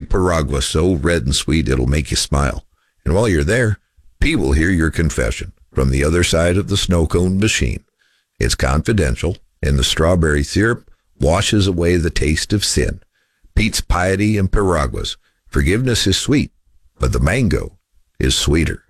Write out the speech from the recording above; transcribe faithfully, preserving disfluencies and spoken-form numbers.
Piragua so red and sweet it'll make you smile. And while you're there, Pete will hear your confession from the other side of the snow cone machine. It's confidential, and the strawberry syrup washes away the taste of sin. Pete's piety and Piragua's forgiveness is sweet, but the mango is sweeter.